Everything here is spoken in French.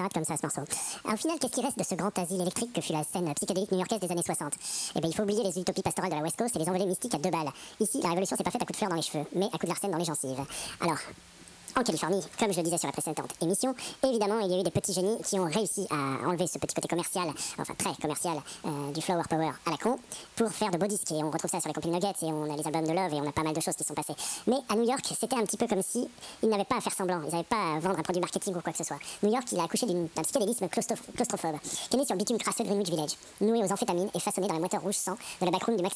s'arrête comme ça ce morceau. Au final, qu'est-ce qui reste de ce grand asile électrique que fut la scène psychédélique new-yorkaise des années 60? Eh bien, il faut oublier les utopies pastorales de la West Coast et les envolées mystiques à 2 balles. Ici, la révolution s'est pas faite à coups de fleurs dans les cheveux, mais à coups de larcène dans les gencives. Alors, en Californie, comme je le disais sur la précédente émission, évidemment, il y a eu des petits génies qui ont réussi à enlever ce petit côté commercial, enfin très commercial, du flower power à la con, pour faire de beaux disques. Et on retrouve ça sur les Compil Nuggets, et on a les albums de Love, et on a pas mal de choses qui sont passées. Mais à New York, c'était un petit peu comme si ils n'avaient pas à faire semblant, ils n'avaient pas à vendre un produit marketing ou quoi que ce soit. New York, il a accouché d'un psychédélisme claustrophobe, qui est né sur le bitume crasseux de Greenwich Village, noué aux amphétamines et façonné dans la moiteur rouge sang de la backroom du